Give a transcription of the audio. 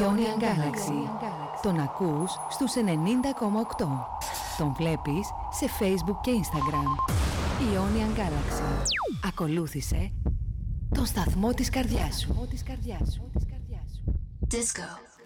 Ionian Galaxy. Τον ακούς στους 90,8. Τον βλέπεις σε Facebook και Instagram. Ionian Galaxy. Ακολούθησε τον σταθμό της καρδιάς σου. Disco.